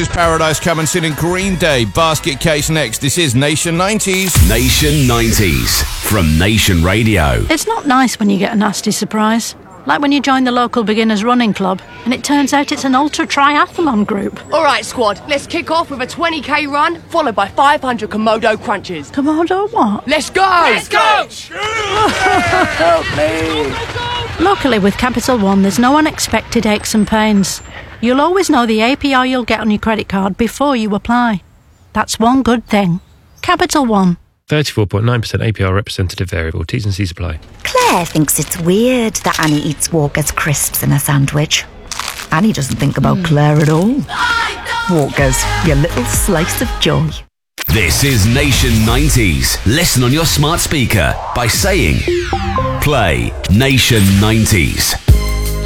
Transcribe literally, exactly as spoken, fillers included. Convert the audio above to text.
Gangsta's Paradise coming soon in Green Day. Basket Case next. This is Nation nineties. Nation nineties from Nation Radio. It's not nice when you get a nasty surprise. Like when you join the local beginners running club and it turns out it's an ultra triathlon group. All right, squad, let's kick off with a twenty k run, followed by five hundred Komodo crunches. Komodo what? Let's go! Let's go! Help me! Luckily, with Capital One, there's no unexpected aches and pains. You'll always know the A P R you'll get on your credit card before you apply. That's one good thing. Capital One. thirty-four point nine percent A P R representative variable. T's and C's apply. Claire thinks it's weird that Annie eats Walker's crisps in a sandwich. Annie doesn't think about mm. Claire at all. Walker's, your little slice of joy. This is Nation nineties. Listen on your smart speaker by saying, play Nation nineties.